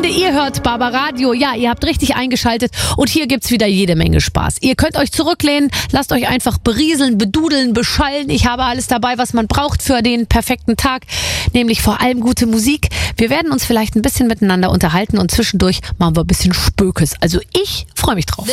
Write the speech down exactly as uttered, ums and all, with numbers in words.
Freunde, ihr hört Barbaradio. Ja, ihr habt richtig eingeschaltet und hier gibt's wieder jede Menge Spaß. Ihr könnt euch zurücklehnen, lasst euch einfach berieseln, bedudeln, beschallen. Ich habe alles dabei, was man braucht für den perfekten Tag, nämlich vor allem gute Musik. Wir werden uns vielleicht ein bisschen miteinander unterhalten und zwischendurch machen wir ein bisschen Spökes. Also ich freue mich drauf.